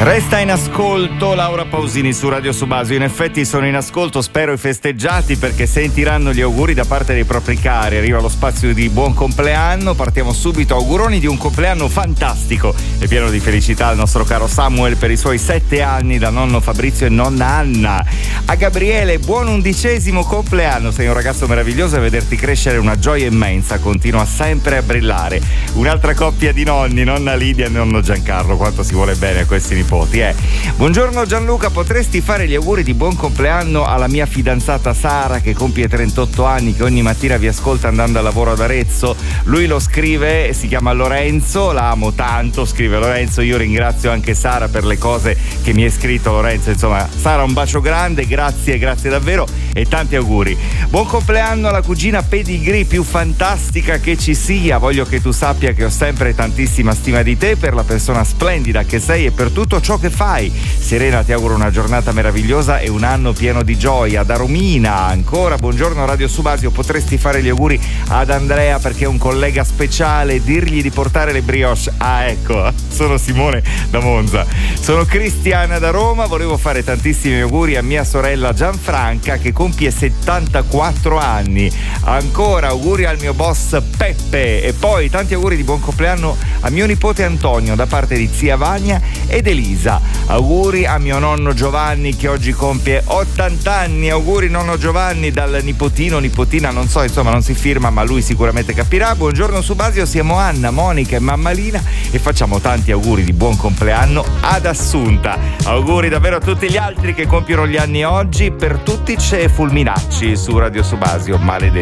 Resta in ascolto Laura Pausini su Radio Subasio. In effetti sono in ascolto, spero i festeggiati, perché sentiranno gli auguri da parte dei propri cari. Arriva lo spazio di buon compleanno, partiamo subito. Auguroni di un compleanno fantastico e pieno di felicità al nostro caro Samuel per i suoi 7 anni da nonno Fabrizio e nonna Anna. A Gabriele, buon 11° compleanno, sei un ragazzo meraviglioso e vederti crescere è una gioia immensa, continua sempre a brillare. Un'altra coppia di nonni, nonna Lidia e nonno Giancarlo, quanto si vuole bene a questi nipoti. Buongiorno Gianluca, potresti fare gli auguri di buon compleanno alla mia fidanzata Sara che compie 38 anni, che ogni mattina vi ascolta andando al lavoro ad Arezzo. Lui lo scrive, si chiama Lorenzo, la amo tanto, scrive Lorenzo. Io ringrazio anche Sara per le cose che mi hai scritto, Lorenzo. Insomma, Sara, un bacio grande, grazie davvero e tanti auguri. Buon compleanno alla cugina Pedigree più fantastica che ci sia. Voglio che tu sappia che ho sempre tantissima stima di te, per la persona splendida che sei e per tutto ciò che fai. Serena, ti auguro una giornata meravigliosa e un anno pieno di gioia. Da Romina ancora, buongiorno Radio Subasio, potresti fare gli auguri ad Andrea perché è un collega speciale, dirgli di portare le brioche. Ah, ecco, sono Simone da Monza. Sono Cristiana da Roma, volevo fare tantissimi auguri a mia sorella Gianfranca che compie 74 anni. Ancora auguri al mio boss Peppe e poi tanti auguri di buon compleanno a mio nipote Antonio da parte di zia Vania ed Elisa. Auguri a mio nonno Giovanni che oggi compie 80 anni. Auguri nonno Giovanni dal nipotina, non so, insomma non si firma ma lui sicuramente capirà. Buongiorno Subasio, siamo Anna, Monica e Mammalina e facciamo tanti auguri di buon compleanno ad Assunta. Auguri davvero a tutti gli altri che compiono gli anni oggi. Per tutti c'è Fulminacci su Radio Subasio, maledetti.